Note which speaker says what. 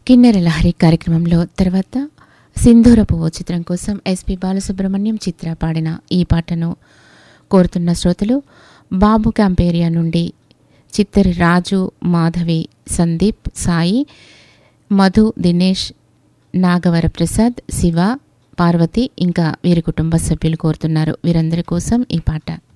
Speaker 1: కిన్నెర లహరి కార్యక్రమంలో తర్వాత సింధూరపు ఓ చిత్రం కోసం ఎస్పి బాలసుబ్రహ్మణ్యం చిత్ర పాడిన ఈ పాటను కోరుతున్న శ్రోతలు బాబు క్యాంపేరియా నుండి చిత్తరి రాజు, మాధవి, సందీప్, సాయి, మధు, దినేష్, నాగవర ప్రసాద్, శివ, పార్వతి ఇంకా వీరి కుటుంబ సభ్యులు కోరుతున్నారు. వీరందరి కోసం ఈ పాట.